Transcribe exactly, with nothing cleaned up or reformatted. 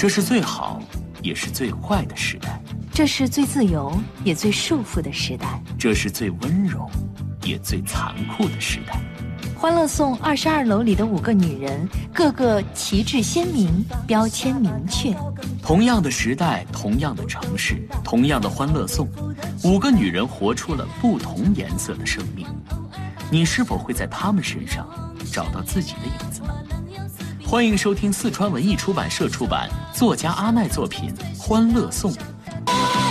这是最好，也是最坏的时代。 这是最自由，也最束缚的时代。 这是最温柔，也最残酷的时代。 欢乐颂二十二楼里的五个女人，个个旗帜鲜明，标签明确。 同样的时代，同样的城市，同样的欢乐颂，五个女人活出了不同颜色的生命。你是否会在她们身上找到自己的影子呢？欢迎收听四川文艺出版社出版，作家阿麦作品《欢乐颂》。